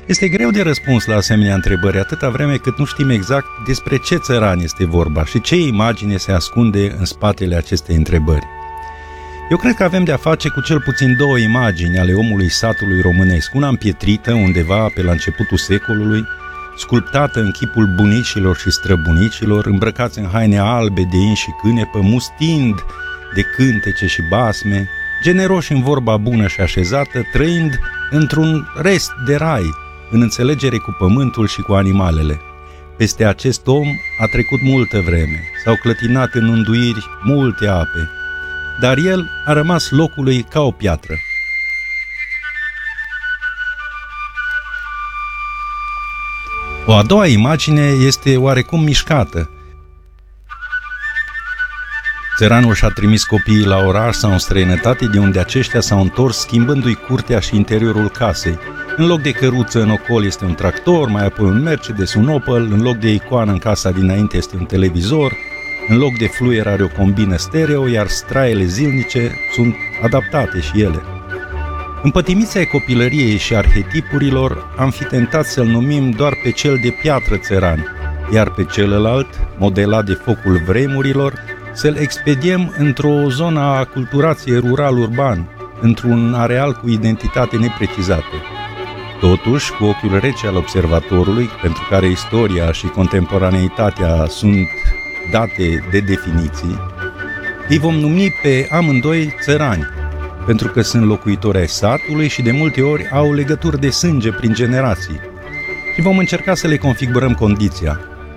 Este greu de răspuns la asemenea întrebări atâta vreme cât nu știm exact despre ce țăran este vorba și ce imagine se ascunde în spatele acestei întrebări. Eu cred că avem de-a face cu cel puțin două imagini ale omului satului românesc, una împietrită undeva pe la începutul secolului, sculptată în chipul bunicilor și străbunicilor, îmbrăcați în haine albe de in și cânepă, mustind de cântece și basme, generoși în vorba bună și așezată, trăind într-un rest de rai, în înțelegere cu pământul și cu animalele. Peste acest om a trecut multă vreme, s-au clătinat în unduiri multe ape, dar el a rămas locului ca o piatră. O a doua imagine este oarecum mișcată. Țăranul și-a trimis copiii la oraș sau în străinătate, de unde aceștia s-au întors schimbându-i curtea și interiorul casei. În loc de căruță în ocol este un tractor, mai apoi un Mercedes, un Opel, în loc de icoană în casa dinainte este un televizor, în loc de fluier are o combină stereo, iar straiele zilnice sunt adaptate și ele. În pătimița copilăriei și arhetipurilor am fi tentat să-l numim doar pe cel de piatră țăran, iar pe celălalt, modelat de focul vremurilor, să-l expediem într-o zonă a aculturației rural-urban, într-un areal cu identitate neprecizată. Totuși, cu ochiul rece al observatorului, pentru care istoria și contemporaneitatea sunt date de definiții, îi vom numi pe amândoi țărani, pentru că sunt locuitori ai satului și de multe ori au legături de sânge prin generații. Și vom încerca să le configurăm condiția.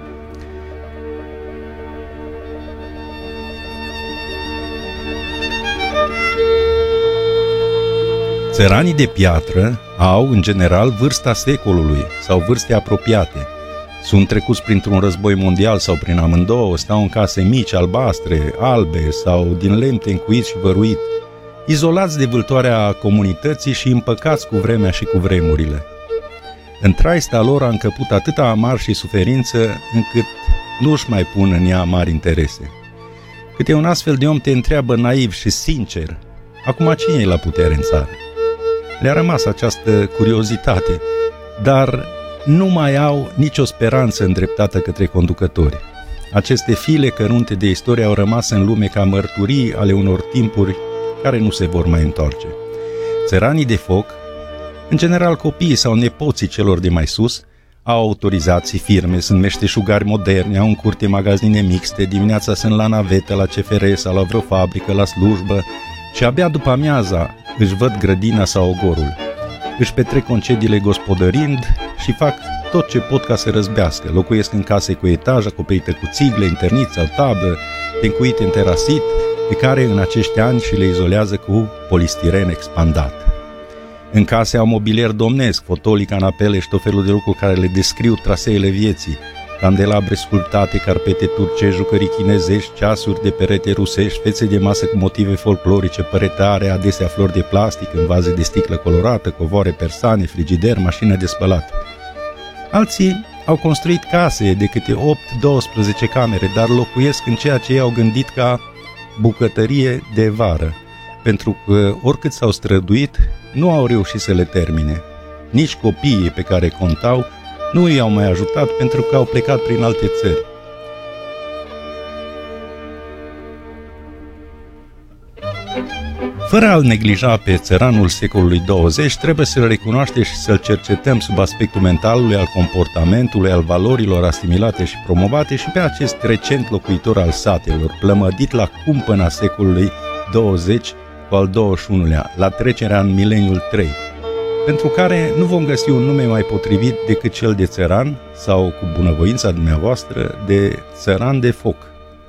Țăranii de piatră au, în general, vârsta secolului sau vârste apropiate. Sunt trecuți printr-un război mondial sau prin amândouă, stau în case mici, albastre, albe sau din lemn tencuit și văruit, izolați de vâltoarea comunității și împăcați cu vremea și cu vremurile. În traista lor a încăput atâta amar și suferință încât nu-și mai pun în ea mari interese. Câte un astfel de om te întreabă naiv și sincer, acum cine e la putere în țară? Le-a rămas această curiozitate, dar nu mai au nicio speranță îndreptată către conducători. Aceste file cărunte de istorie au rămas în lume ca mărturii ale unor timpuri care nu se vor mai întoarce. Țăranii de foc, în general copiii sau nepoții celor de mai sus, au autorizații, firme, sunt meșteșugari moderni, au în curte magazine mixte, dimineața sunt la navetă, la CFR sau la vreo fabrică, la slujbă și abia după amiaza își văd grădina sau ogorul. Își petrec concediile gospodărind și fac tot ce pot ca să răzbească. Locuiesc în case cu etaj acoperită cu țigle, interniți sau tablă, tencuite în terasit, pe care în acești ani și le izolează cu polistiren expandat. În case au mobilier domnesc, fotolii, canapele și tot felul de lucruri care le descriu traseele vieții, candelabre sculptate, carpete turce, jucării chinezești, ceasuri de perete rusești, fețe de masă cu motive folclorice, păretare, adesea flori de plastic în vaze de sticlă colorată, covoare persane, frigider, mașină de spălat. Alții au construit case de câte 8-12 camere, dar locuiesc în ceea ce ei au gândit ca bucătărie de vară, pentru că oricât s-au străduit, nu au reușit să le termine. Nici copiii pe care contau nu i-au mai ajutat pentru că au plecat prin alte țări. Fără a-l neglija pe țăranul secolului 20, trebuie să-l recunoaștem și să-l cercetăm sub aspectul mentalului, al comportamentului, al valorilor asimilate și promovate și pe acest recent locuitor al satelor, plămădit la cumpăna secolului 20 cu al 21-lea, la trecerea în mileniul 3, pentru care nu vom găsi un nume mai potrivit decât cel de țăran sau, cu bunăvoința dumneavoastră, de țăran de foc.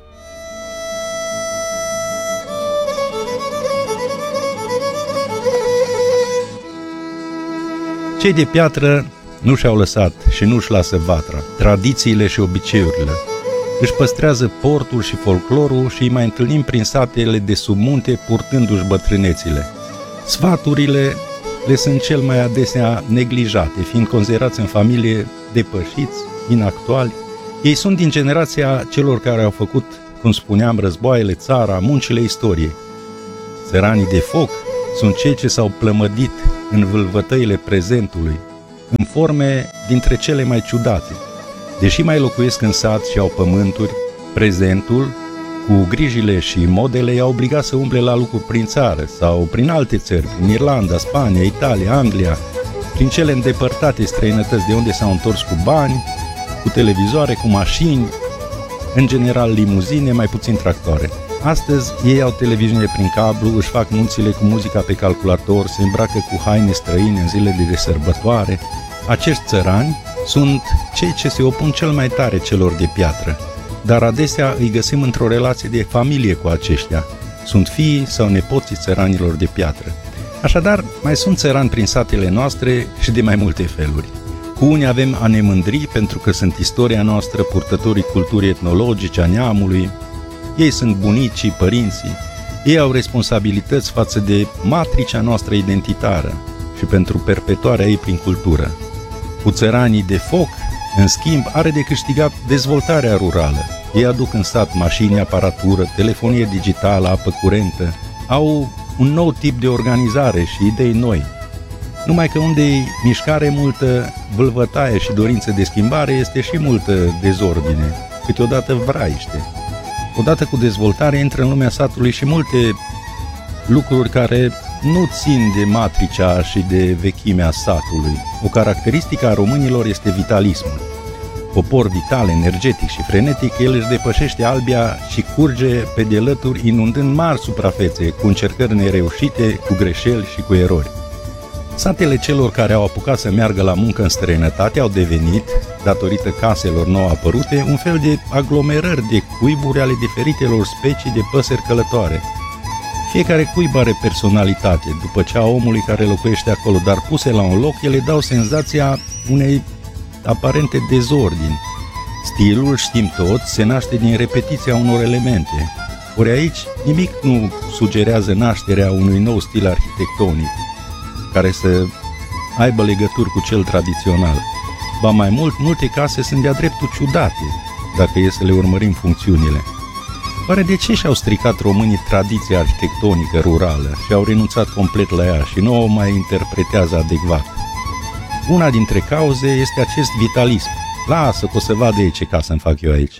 Cei de piatră nu și-au lăsat și nu-și lasă vatra, tradițiile și obiceiurile. Își păstrează portul și folclorul și îi mai întâlnim prin satele de sub munte purtându-și bătrânețile. Sfaturile le sunt cel mai adesea neglijate, fiind considerați în familie depășiți, inactuali. Ei sunt din generația celor care au făcut, cum spuneam, războaiele, țara, muncile istoriei. Țăranii de foc sunt cei ce s-au plămădit în vâlvătăile prezentului, în forme dintre cele mai ciudate. Deși mai locuiesc în sat și au pământuri, prezentul, cu grijile și modele, i-a obligat să umble la lucruri prin țară sau prin alte țări, prin Irlanda, Spania, Italia, Anglia, prin cele îndepărtate străinătăți de unde s-au întors cu bani, cu televizoare, cu mașini, în general limuzine, mai puțin tractoare. Astăzi ei au televiziune prin cablu, își fac nunțile cu muzica pe calculator, se îmbracă cu haine străine în zilele de sărbătoare. Acești țărani sunt cei ce se opun cel mai tare celor de piatră, dar adesea îi găsim într-o relație de familie cu aceștia. Sunt fiii sau nepoții țăranilor de piatră. Așadar, mai sunt țărani prin satele noastre și de mai multe feluri. Cu unii avem a ne mândri pentru că sunt istoria noastră, purtătorii culturii etnologice a neamului. Ei sunt bunicii, părinții. Ei au responsabilități față de matricea noastră identitară și pentru perpetuarea ei prin cultură. Cu țăranii de foc, în schimb, are de câștigat dezvoltarea rurală. Ei aduc în sat mașini, aparatură, telefonie digitală, apă curentă. Au un nou tip de organizare și idei noi. Numai că unde e mișcare multă, vâlvătaie și dorință de schimbare, este și multă dezordine, câteodată vraiște. Odată cu dezvoltarea intră în lumea satului și multe lucruri care nu țin de matricea și de vechimea satului. O caracteristică a românilor este vitalismul. Popor vital, energetic și frenetic, el își depășește albia și curge pe de lături, inundând mari suprafețe, cu încercări nereușite, cu greșeli și cu erori. Satele celor care au apucat să meargă la muncă în străinătate au devenit, datorită caselor nou apărute, un fel de aglomerări de cuiburi ale diferitelor specii de păsări călătoare. Fiecare cuib are personalitate, după cea a omului care locuiește acolo, dar puse la un loc, ele dau senzația unei aparente dezordini. Stilul, știm toți, se naște din repetiția unor elemente. Ori aici nimic nu sugerează nașterea unui nou stil arhitectonic care să aibă legături cu cel tradițional. Ba mai mult, multe case sunt de-a dreptul ciudate, dacă e să le urmărim funcțiunile. Oare de ce și-au stricat românii tradiția arhitectonică rurală și au renunțat complet la ea și nu o mai interpretează adecvat? Una dintre cauze este acest vitalism. Lasă că o să vadă ei ce casă îmi fac eu aici.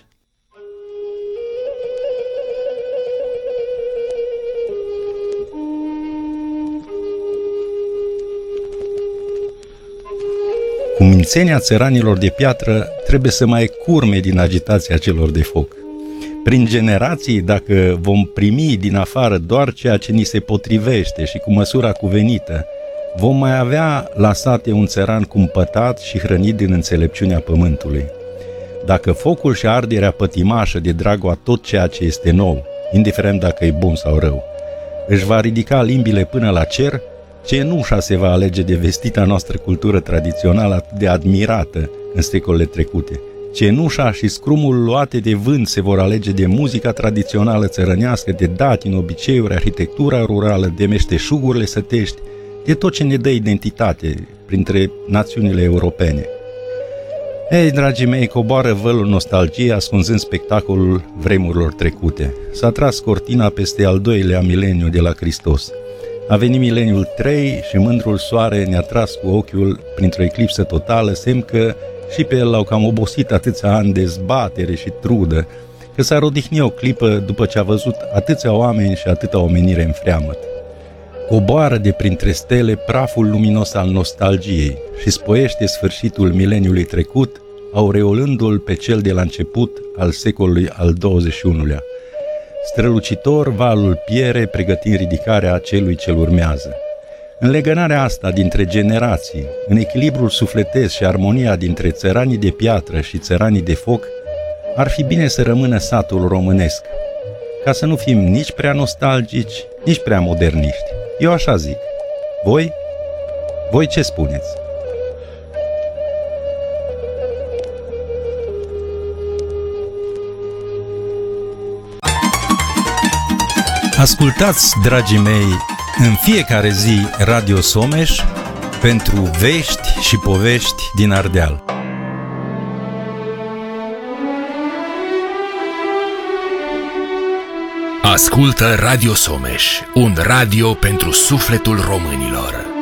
Cumințenia țăranilor de piatră trebuie să mai curme din agitația celor de foc. Prin generații, dacă vom primi din afară doar ceea ce ni se potrivește și cu măsura cuvenită, vom mai avea la sate un țăran cumpătat și hrănit din înțelepciunea pământului. Dacă focul și arderea pătimașă de dragul a tot ceea ce este nou, indiferent dacă e bun sau rău, își va ridica limbile până la cer, cenușa se va alege de vestita noastră cultură tradițională atât de admirată în secolele trecute. Cenușa și scrumul luate de vânt se vor alege de muzica tradițională țărănească, de datini, obiceiuri, arhitectura rurală, de meșteșugurile sătești, de tot ce ne dă identitate printre națiunile europene. Ei, dragii mei, coboară vălul nostalgiei ascunzând spectacolul vremurilor trecute. S-a tras cortina peste al doilea mileniu de la Hristos. A venit mileniul 3 și mândrul soare ne-a tras cu ochiul printr-o eclipsă totală, semn că și pe el l-au cam obosit atâția ani de zbatere și trudă, că s-ar odihni o clipă după ce a văzut atâția oameni și atâta omenire în freamăt. Coboară de printre stele praful luminos al nostalgiei și spoiește sfârșitul mileniului trecut, aureolându-l pe cel de la început al secolului al XXI-lea. Strălucitor valul piere pregătind ridicarea celui ce-l urmează. În legănarea asta dintre generații, în echilibrul sufletesc și armonia dintre țăranii de piatră și țăranii de foc, ar fi bine să rămână satul românesc, ca să nu fim nici prea nostalgici, nici prea moderniști. Eu așa zic. Voi ce spuneți? Ascultați, dragii mei, în fiecare zi Radio Someș pentru vești și povești din Ardeal. Ascultă Radio Someș, un radio pentru sufletul românilor.